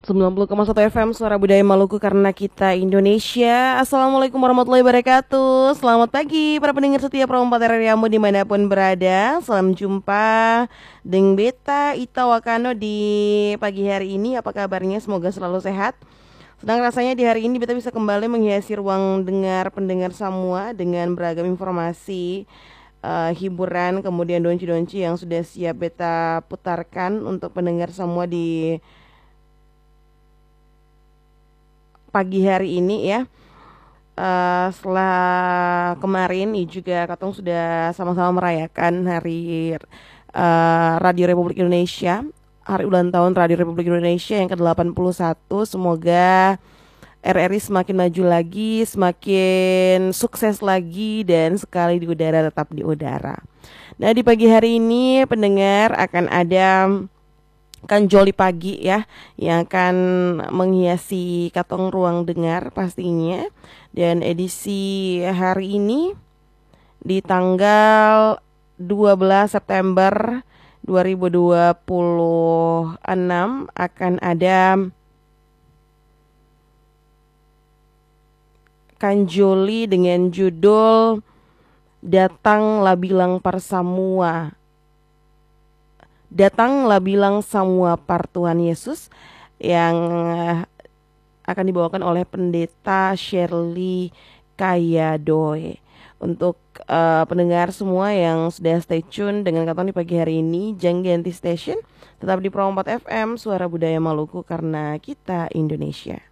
90,1 FM Suara Budaya Maluku karena kita Indonesia. Assalamualaikum warahmatullahi wabarakatuh. Selamat pagi para pendengar setia Prompat RRIamu dimanapun berada. Salam jumpa dengan Beta Ita Wakano di pagi hari ini. Apa kabarnya? Semoga selalu sehat. Senang rasanya di hari ini Beta bisa kembali menghiasi ruang dengar pendengar semua dengan beragam informasi, hiburan, kemudian donci-donci yang sudah siap Beta putarkan untuk pendengar semua di pagi hari ini ya. Setelah kemarin juga Katong sudah sama-sama merayakan hari Radio Republik Indonesia, hari ulang tahun Radio Republik Indonesia yang ke-81. Semoga RRI semakin maju lagi, semakin sukses lagi, dan sekali di udara tetap di udara. Nah, di pagi hari ini pendengar akan ada Kanjoli pagi ya, yang akan menghiasi katong ruang dengar pastinya. Dan edisi hari ini di tanggal 12 September 2026 akan ada Kanjoli dengan judul Datanglah Bilang Parsamua. Datanglah Bilang Semua Par Tuhan Yesus, yang akan dibawakan oleh Pendeta Shirley Kayadoe. Untuk pendengar semua yang sudah stay tune dengan Katong di pagi hari ini, jangan ganti station, tetap di Pro 4 FM Suara Budaya Maluku karena kita Indonesia.